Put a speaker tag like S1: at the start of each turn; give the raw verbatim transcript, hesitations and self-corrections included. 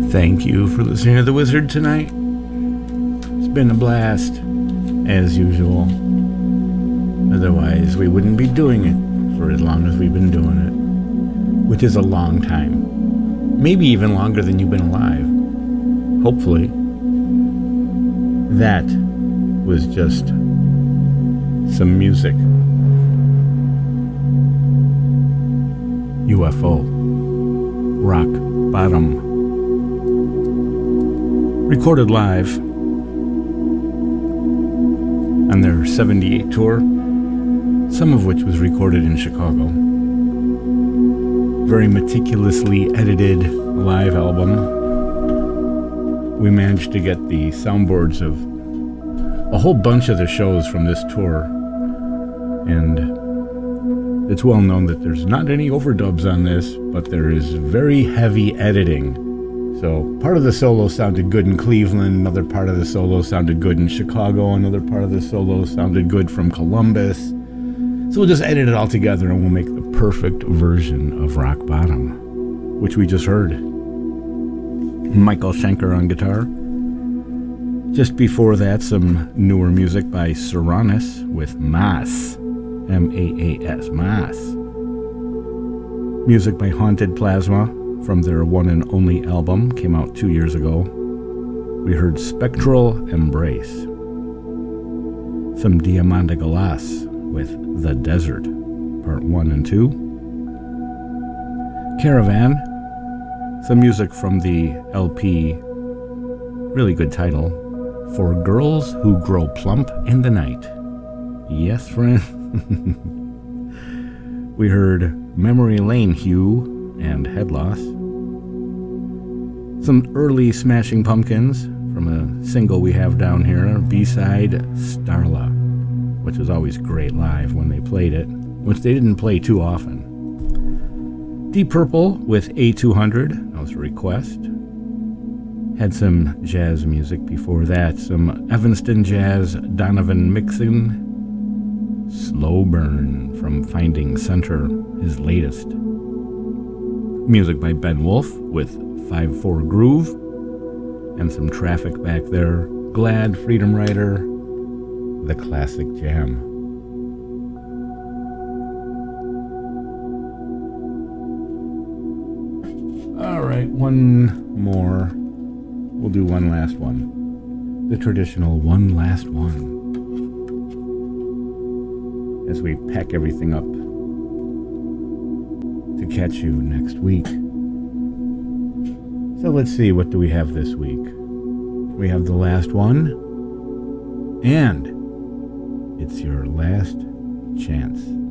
S1: Thank you for listening to The Wizard tonight. It's been a blast, as usual. Otherwise, we wouldn't be doing it for as long as we've been doing it, which is a long time. Maybe even longer than you've been alive. Hopefully. That was just some music. U F O. Rock Bottom. Recorded live on their seventy-eight tour, some of which was recorded in Chicago. Very meticulously edited live album. We managed to get the soundboards of a whole bunch of the shows from this tour, and it's well known that there's not any overdubs on this, but there is very heavy editing. So part of the solo sounded good in Cleveland, another part of the solo sounded good in Chicago, another part of the solo sounded good from Columbus. So we'll just edit it all together and we'll make the perfect version of Rock Bottom, which we just heard. Michael Schenker on guitar. Just before that, some newer music by Ceranis with Mass. M A A S, Mass. Music by Haunted Plasma from their one and only album, came out two years ago. We heard Spectral Embrace. Some Diamanda Galas with The Desert, part one and two. Caravan, some music from the L P, really good title, For Girls Who Grow Plump in the Night. Yes, friend. We heard Memory Lane Hue and Head Loss. Some early Smashing Pumpkins from a single we have down here, B-side Starla, which was always great live when they played it, which they didn't play too often. Deep Purple with A two hundred, that was a request. Had some jazz music before that, some Evanston Jazz, Donovan Mixon, Slow Burn from Finding Center, his latest. Music by Ben Wolf with five four Groove, and some Traffic back there, Glad, Freedom Rider, The Classic Jam. Alright, one more. We'll do one last one. The traditional one last one. As we pack everything up to catch you next week. So let's see, what do we have this week? We have the last one, and it's your last chance.